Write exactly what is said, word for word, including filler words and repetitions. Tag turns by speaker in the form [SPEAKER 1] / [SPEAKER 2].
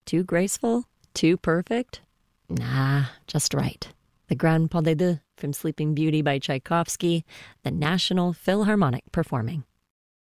[SPEAKER 1] Too graceful? Too perfect? Nah, just right. The Grand Pas de Deux from Sleeping Beauty by Tchaikovsky, the National Philharmonic performing.